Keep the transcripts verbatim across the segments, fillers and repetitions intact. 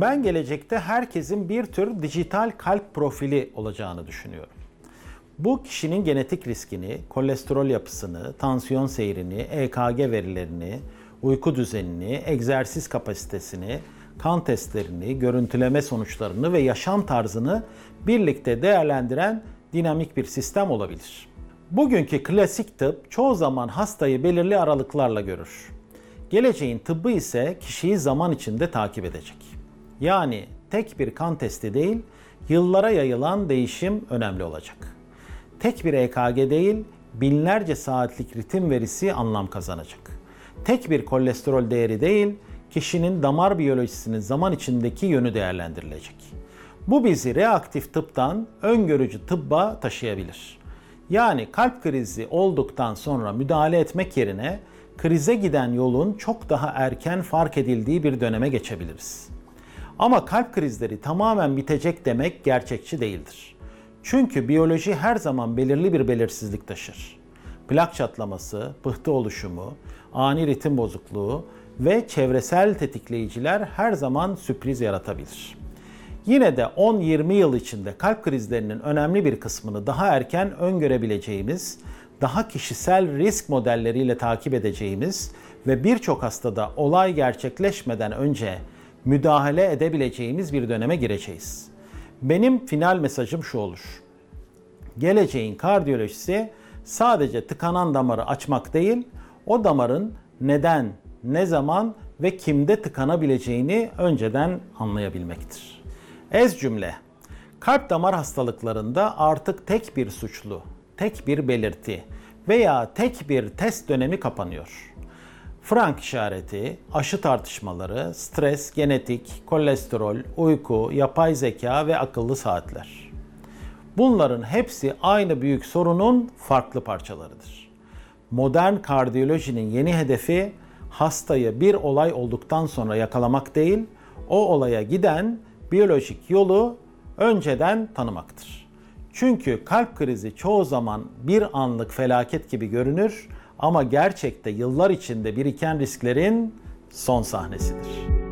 Ben gelecekte herkesin bir tür dijital kalp profili olacağını düşünüyorum. Bu kişinin genetik riskini, kolesterol yapısını, tansiyon seyrini, E K G verilerini, uyku düzenini, egzersiz kapasitesini, kan testlerini, görüntüleme sonuçlarını ve yaşam tarzını birlikte değerlendiren dinamik bir sistem olabilir. Bugünkü klasik tıp çoğu zaman hastayı belirli aralıklarla görür. Geleceğin tıbbı ise kişiyi zaman içinde takip edecek. Yani tek bir kan testi değil, yıllara yayılan değişim önemli olacak. Tek bir E K G değil, binlerce saatlik ritim verisi anlam kazanacak. Tek bir kolesterol değeri değil, kişinin damar biyolojisinin zaman içindeki yönü değerlendirilecek. Bu bizi reaktif tıptan öngörücü tıbba taşıyabilir. Yani kalp krizi olduktan sonra müdahale etmek yerine krize giden yolun çok daha erken fark edildiği bir döneme geçebiliriz. Ama kalp krizleri tamamen bitecek demek gerçekçi değildir. Çünkü biyoloji her zaman belirli bir belirsizlik taşır. Plak çatlaması, pıhtı oluşumu, ani ritim bozukluğu ve çevresel tetikleyiciler her zaman sürpriz yaratabilir. Yine de on yirmi yıl içinde kalp krizlerinin önemli bir kısmını daha erken öngörebileceğimiz, daha kişisel risk modelleriyle takip edeceğimiz ve birçok hastada olay gerçekleşmeden önce müdahale edebileceğimiz bir döneme gireceğiz. Benim final mesajım şu olur. Geleceğin kardiyolojisi sadece tıkanan damarı açmak değil, o damarın neden, ne zaman ve kimde tıkanabileceğini önceden anlayabilmektir. Ez cümle, kalp damar hastalıklarında artık tek bir suçlu, tek bir belirti veya tek bir test dönemi kapanıyor. Frank işareti, aşı tartışmaları, stres, genetik, kolesterol, uyku, yapay zeka ve akıllı saatler. Bunların hepsi aynı büyük sorunun farklı parçalarıdır. Modern kardiyolojinin yeni hedefi hastayı bir olay olduktan sonra yakalamak değil, o olaya giden biyolojik yolu önceden tanımaktır. Çünkü kalp krizi çoğu zaman bir anlık felaket gibi görünür ama gerçekte yıllar içinde biriken risklerin son sahnesidir.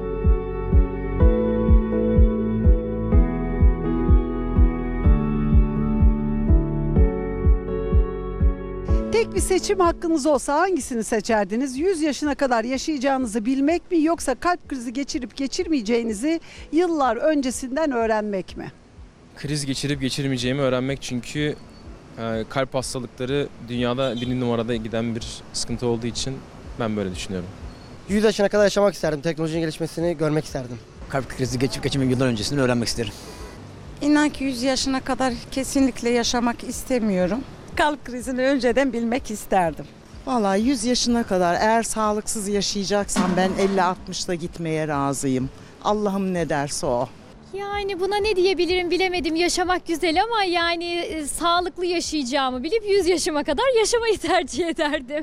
Tek bir seçim hakkınız olsa hangisini seçerdiniz? yüz yaşına kadar yaşayacağınızı bilmek mi yoksa kalp krizi geçirip geçirmeyeceğinizi yıllar öncesinden öğrenmek mi? Kriz geçirip geçirmeyeceğimi öğrenmek, çünkü e, kalp hastalıkları dünyada birinci numarada giden bir sıkıntı olduğu için ben böyle düşünüyorum. yüz yaşına kadar yaşamak isterdim. Teknolojinin gelişmesini görmek isterdim. Kalp krizi geçip geçirmeyeceğimi yıllar öncesini öğrenmek isterim. İnan ki yüz yaşına kadar kesinlikle yaşamak istemiyorum. Kalp krizini önceden bilmek isterdim. Vallahi yüz yaşına kadar eğer sağlıksız yaşayacaksam ben elli altmışta gitmeye razıyım. Allah'ım ne derse o. Yani buna ne diyebilirim bilemedim. Yaşamak güzel ama yani e, sağlıklı yaşayacağımı bilip yüz yaşıma kadar yaşamayı tercih ederdim.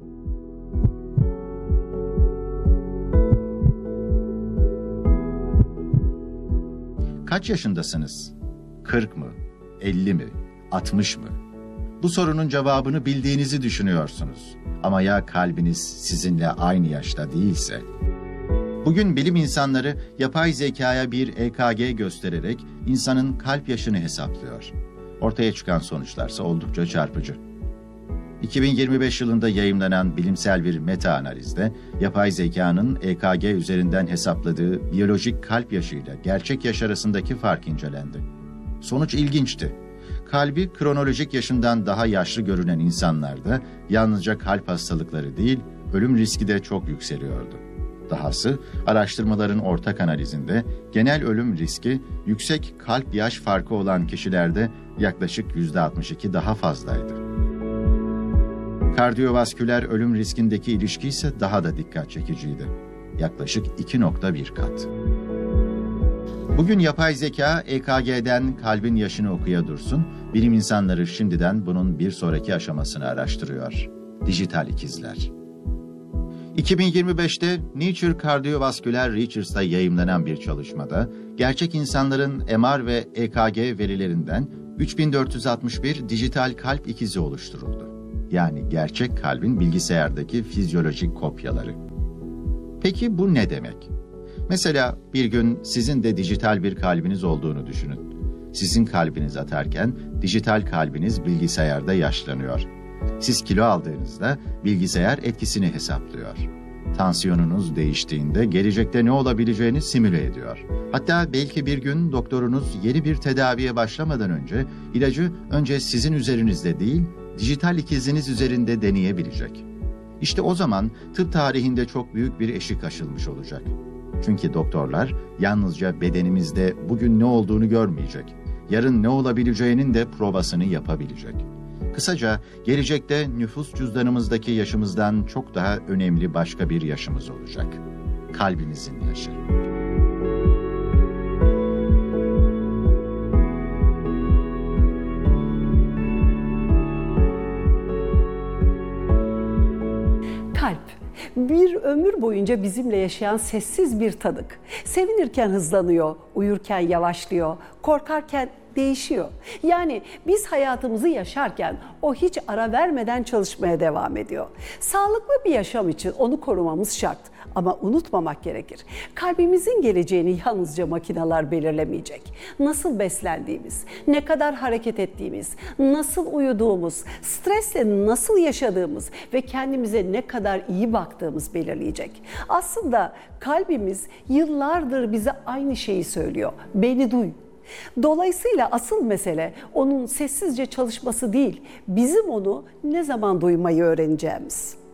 Kaç yaşındasınız? kırk mı? elli mi? altmış mı? Bu sorunun cevabını bildiğinizi düşünüyorsunuz. Ama ya kalbiniz sizinle aynı yaşta değilse? Bugün bilim insanları yapay zekaya bir E K G göstererek insanın kalp yaşını hesaplıyor. Ortaya çıkan sonuçlarsa oldukça çarpıcı. iki bin yirmi beş yılında yayımlanan bilimsel bir meta-analizde yapay zekanın E K G üzerinden hesapladığı biyolojik kalp yaşıyla gerçek yaş arasındaki fark incelendi. Sonuç ilginçti. Kalbi kronolojik yaşından daha yaşlı görünen insanlarda yalnızca kalp hastalıkları değil, ölüm riski de çok yükseliyordu. Dahası araştırmaların ortak analizinde genel ölüm riski yüksek kalp yaş farkı olan kişilerde yaklaşık yüzde altmış iki daha fazlaydı. Kardiyovasküler ölüm riskindeki ilişki ise daha da dikkat çekiciydi. Yaklaşık iki nokta bir kat. Bugün yapay zeka E K G'den kalbin yaşını okuya dursun, bilim insanları şimdiden bunun bir sonraki aşamasını araştırıyor. Dijital ikizler. iki bin yirmi beşte Nature Cardiovascular Research'ta yayımlanan bir çalışmada gerçek insanların M R ve E K G verilerinden üç bin dört yüz altmış bir dijital kalp ikizi oluşturuldu. Yani gerçek kalbin bilgisayardaki fizyolojik kopyaları. Peki bu ne demek? Mesela bir gün sizin de dijital bir kalbiniz olduğunu düşünün. Sizin kalbiniz atarken dijital kalbiniz bilgisayarda yaşlanıyor. Siz kilo aldığınızda bilgisayar etkisini hesaplıyor. Tansiyonunuz değiştiğinde gelecekte ne olabileceğini simüle ediyor. Hatta belki bir gün doktorunuz yeni bir tedaviye başlamadan önce ilacı önce sizin üzerinizde değil, dijital ikiziniz üzerinde deneyebilecek. İşte o zaman tıp tarihinde çok büyük bir eşik aşılmış olacak. Çünkü doktorlar yalnızca bedenimizde bugün ne olduğunu görmeyecek, yarın ne olabileceğinin de provasını yapabilecek. Kısaca gelecekte nüfus cüzdanımızdaki yaşımızdan çok daha önemli başka bir yaşımız olacak. Kalbimizin yaşı. Kalp, bir ömür boyunca bizimle yaşayan sessiz bir tanık. Sevinirken hızlanıyor, uyurken yavaşlıyor, korkarken değişiyor. Yani biz hayatımızı yaşarken o hiç ara vermeden çalışmaya devam ediyor. Sağlıklı bir yaşam için onu korumamız şart. Ama unutmamak gerekir. Kalbimizin geleceğini yalnızca makineler belirlemeyecek. Nasıl beslendiğimiz, ne kadar hareket ettiğimiz, nasıl uyuduğumuz, stresle nasıl yaşadığımız ve kendimize ne kadar iyi baktığımız belirleyecek. Aslında kalbimiz yıllardır bize aynı şeyi söylüyor. Beni duy. Dolayısıyla asıl mesele onun sessizce çalışması değil, bizim onu ne zaman duymayı öğreneceğimiz.